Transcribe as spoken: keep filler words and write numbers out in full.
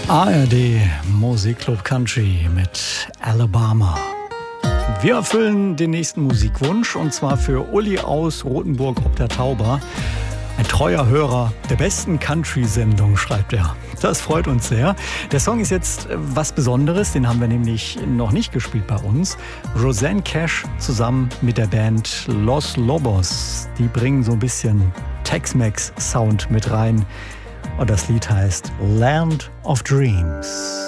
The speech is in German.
A R D Musikclub Country mit Alabama. Wir erfüllen den nächsten Musikwunsch und zwar für Uli aus Rothenburg ob der Tauber. Ein treuer Hörer der besten Country-Sendung, schreibt er. Das freut uns sehr. Der Song ist jetzt was Besonderes, den haben wir nämlich noch nicht gespielt bei uns. Rosanne Cash zusammen mit der Band Los Lobos. Die bringen so ein bisschen Tex-Mex-Sound mit rein. Und das Lied heißt Land of Dreams.